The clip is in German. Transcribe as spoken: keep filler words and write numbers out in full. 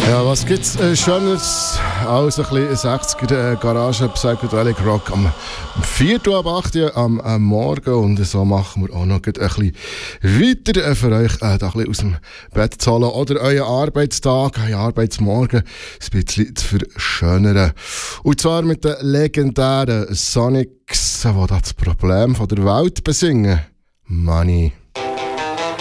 Ja, was gibt's äh, Schöneres als ein bisschen sechziger äh, Garage Psychedelic Rock am Viertel ab acht Uhr am äh, Morgen, und so machen wir auch noch ein bisschen weiter äh, für euch, äh, da ein bisschen aus dem Bett zu holen oder euren Arbeitstag, euren Arbeitsmorgen ein bisschen zu verschönern. Und zwar mit den legendären Sonics, die das Problem von der Welt besingen. Money.